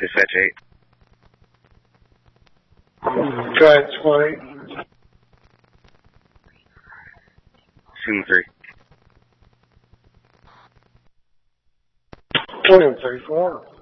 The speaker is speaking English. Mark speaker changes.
Speaker 1: Dispatch 8.
Speaker 2: Giant 20.
Speaker 1: Zoom 3.
Speaker 2: William 34.